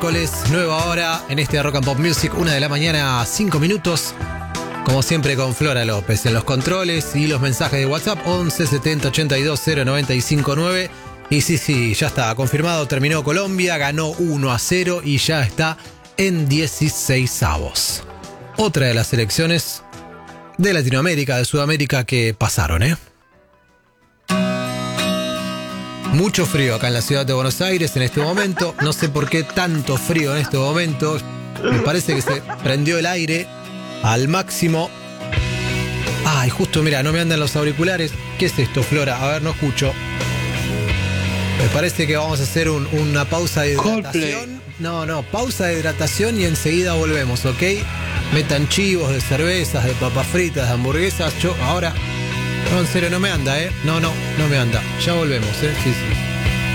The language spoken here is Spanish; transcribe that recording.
Nueva hora en este Rock and Pop Music, 1 de la mañana, 5 minutos. Como siempre con Flora López en los controles y los mensajes de WhatsApp 11 70 82 095 9. Y sí, ya está confirmado, terminó Colombia, ganó 1-0 y ya está en 16avos. Otra de las selecciones de Latinoamérica, de Sudamérica que pasaron, Mucho frío acá en la ciudad de Buenos Aires en este momento. No sé por qué tanto frío en este momento. Me parece que se prendió el aire al máximo. Ay, justo, mira, no me andan los auriculares. ¿Qué es esto, Flora? A ver, no escucho. Me parece que vamos a hacer una pausa de hidratación. No, pausa de hidratación y enseguida volvemos, ¿ok? Metan chivos de cervezas, de papas fritas, de hamburguesas. Yo ahora... No, en serio, no me anda, No me anda. Ya volvemos, Sí.